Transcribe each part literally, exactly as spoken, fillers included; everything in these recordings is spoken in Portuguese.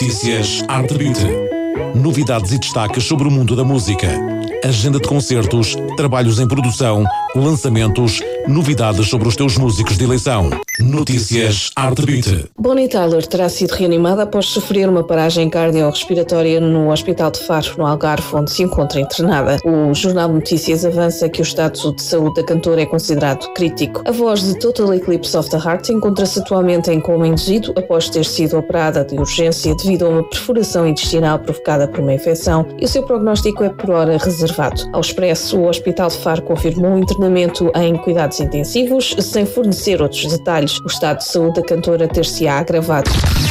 Notícias Arte Beat. Novidades e destaques sobre o mundo da música. Agenda de concertos, trabalhos em produção, lançamentos, novidades sobre os teus músicos de eleição. Notícias Arte Beat. Bonnie Tyler terá sido reanimada após sofrer uma paragem cardiorrespiratória no Hospital de Faro, no Algarve, onde se encontra internada. O Jornal de Notícias avança que o estado de saúde da cantora é considerado crítico. A voz de Total Eclipse of the Heart encontra-se atualmente em coma induzido após ter sido operada de urgência devido a uma perfuração intestinal provocada por uma infecção, e o seu prognóstico é por hora reservado. Ao Expresso, o Hospital de Faro confirmou o internamento em cuidados intensivos, sem fornecer outros detalhes. O estado de saúde da cantora ter-se-á agravado.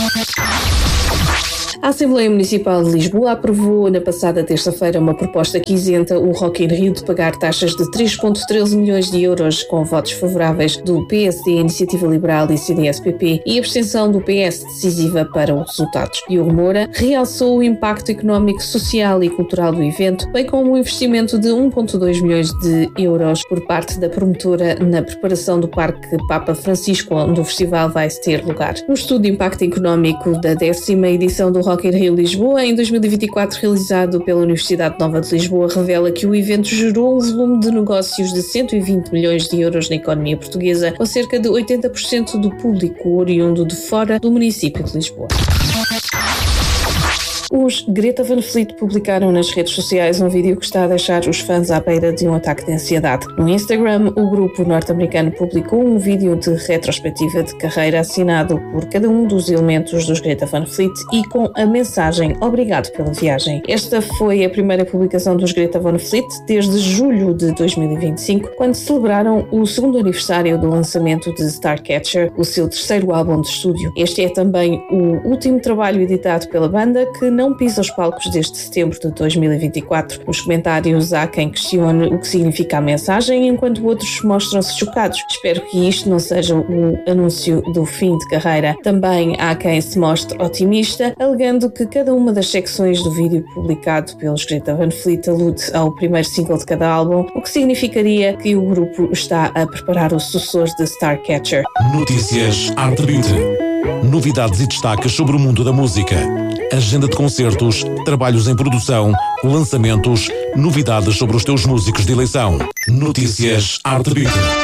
A Assembleia Municipal de Lisboa aprovou na passada terça-feira uma proposta que isenta o Rock in Rio de pagar taxas de três vírgula treze milhões de euros, com votos favoráveis do P S D, Iniciativa Liberal e C D S P P, e abstenção do P S decisiva para os resultados. Diogo Moura realçou o impacto económico, social e cultural do evento, bem como o investimento de um vírgula dois milhões de euros por parte da promotora na preparação do Parque Papa Francisco, onde o festival vai ter lugar. Um estudo de impacto económico da décima edição do Rock in Rio Lisboa, em dois mil e vinte e quatro, realizado pela Universidade Nova de Lisboa, revela que o evento gerou um volume de negócios de cento e vinte milhões de euros na economia portuguesa, com cerca de oitenta por cento do público oriundo de fora do município de Lisboa. Os Greta Van Fleet publicaram nas redes sociais um vídeo que está a deixar os fãs à beira de um ataque de ansiedade. No Instagram, o grupo norte-americano publicou um vídeo de retrospectiva de carreira assinado por cada um dos elementos dos Greta Van Fleet e com a mensagem "Obrigado pela viagem". Esta foi a primeira publicação dos Greta Van Fleet desde julho de dois mil e vinte e cinco, quando celebraram o segundo aniversário do lançamento de Starcatcher, o seu terceiro álbum de estúdio. Este é também o último trabalho editado pela banda, que não pisa os palcos desde setembro de dois mil e vinte e quatro. Nos comentários há quem questione o que significa a mensagem, enquanto outros mostram-se chocados. Espero que isto não seja o anúncio do fim de carreira. Também há quem se mostre otimista, alegando que cada uma das secções do vídeo publicado pelos Greta Van Fleet alude ao primeiro single de cada álbum, o que significaria que o grupo está a preparar o sucessor de Starcatcher. Notícias Arte Beat. Novidades e destaques sobre o mundo da música. Agenda de concertos, trabalhos em produção, lançamentos, novidades sobre os teus músicos de eleição. Notícias Arte Beat.